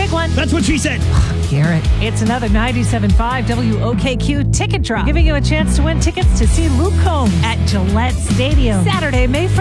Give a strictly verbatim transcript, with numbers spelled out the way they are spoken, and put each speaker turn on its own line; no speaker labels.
big one.
That's what she said.
Garrett. It's another ninety-seven point five W O K Q ticket drop, giving you a chance to win tickets to see Luke Combs at Gillette Stadium Saturday, May first.